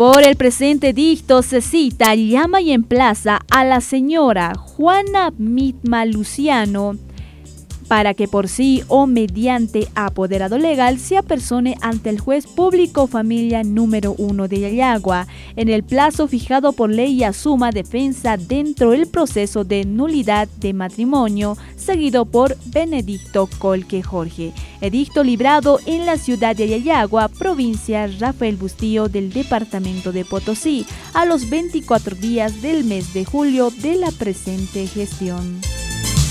Por el presente edicto se cita, llama y emplaza a la señora Juana Mitma Luciano para que por sí o mediante apoderado legal se apersone ante el juez público familia número 1 de Yayagua en el plazo fijado por ley y asuma defensa dentro del proceso de nulidad de matrimonio seguido por Benedicto Colque Jorge. Edicto librado en la ciudad de Yayagua, provincia Rafael Bustillo del departamento de Potosí, a los 24 días del mes de julio de la presente gestión.